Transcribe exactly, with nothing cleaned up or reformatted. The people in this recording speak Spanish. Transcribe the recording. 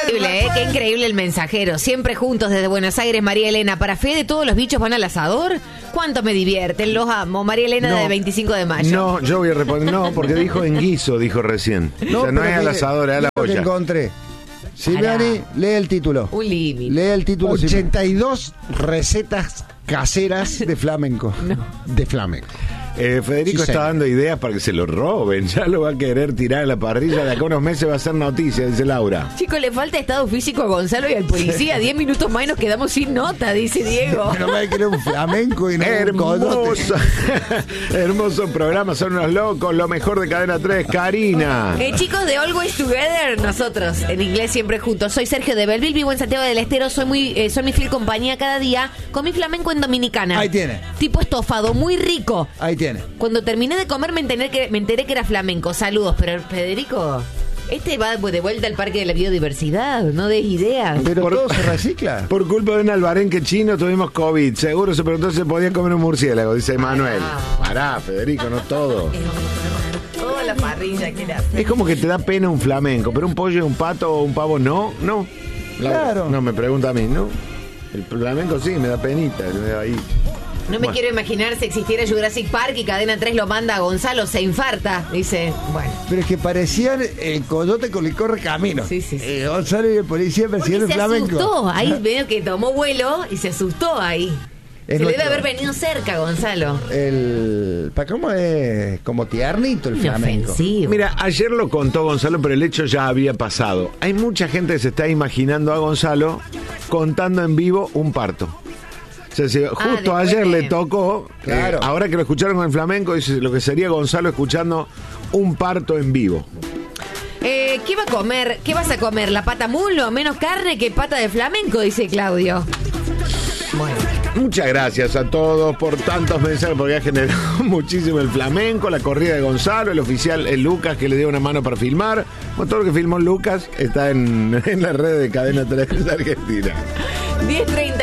increíble, ¿eh? Qué increíble el mensajero. Siempre juntos desde Buenos Aires, María Elena. ¿Para Fede todos los bichos van al asador? ¿Cuánto me divierten? Los amo. María Elena No, de veinticinco de mayo. No, yo voy a responder no, porque dijo en guiso, dijo recién. No, o sea, no pero es al mire, asador, es a la lo que olla. encontré. Silviani, lee el título. Un límite. Lee el título. ochenta y dos recetas caseras de flamenco. No. De flamenco. Eh, Federico Sí, está señor. dando ideas para que se lo roben. Ya lo va a querer tirar a la parrilla. De acá a unos meses va a ser noticia, dice Laura. Chicos, le falta estado físico a Gonzalo y al policía. Diez minutos más y nos quedamos sin nota, dice Diego. Pero me quiere un flamenco y no un coyote. Hermoso. Hermoso programa, son unos locos. Lo mejor de Cadena tres, Karina. Eh, chicos de Always Together, nosotros, en inglés siempre juntos. Soy Sergio de Belleville, vivo en Santiago del Estero, soy muy, eh, soy mi fiel compañía cada día. Comí flamenco en Dominicana. Ahí tiene. Tipo estofado, muy rico. Ahí tiene. Cuando terminé de comer me enteré que, me enteré que era flamenco. Saludos, pero Federico, este va de vuelta al Parque de la Biodiversidad, no des ideas. Pero Por- todo se recicla. Por culpa de un albarenque chino tuvimos COVID. Seguro se preguntó si se podía comer un murciélago, dice Manuel. Pará, Federico, no todo. Toda la parrilla que era. Es como que te da pena un flamenco, pero un pollo, un pato o un pavo no, no. Laura, Claro. No, me pregunta a mí, ¿no? El flamenco sí, me da penita. Me da ahí. No me Bueno. quiero imaginar si existiera Jurassic Park y Cadena tres lo manda a Gonzalo, se infarta. Dice, bueno. Pero es que parecían el coyote con el corre camino. Sí, sí, sí. Eh, Gonzalo y el policía Porque persiguiendo el se flamenco. asustó, ahí veo que tomó vuelo y se asustó ahí. Es se le debe nuestro- haber venido cerca, Gonzalo. El. ¿Para cómo es? Como tiernito el flamenco. Inofensivo. Mira, ayer lo contó Gonzalo, pero el hecho ya había pasado. Hay mucha gente que se está imaginando a Gonzalo contando en vivo un parto. O sea, si justo después ayer de- le tocó, Claro. eh, ahora que lo escucharon con el flamenco, dice lo que sería Gonzalo escuchando un parto en vivo. Eh, ¿Qué va a comer? ¿Qué vas a comer? ¿La pata mulo? Menos carne que pata de flamenco, dice Claudio. Bueno. Muchas gracias a todos por tantos mensajes, porque ha generado muchísimo el flamenco, la corrida de Gonzalo, el oficial el Lucas que le dio una mano para filmar. Bueno, todo lo que filmó Lucas está en, en la red de Cadena tres Argentina. diez treinta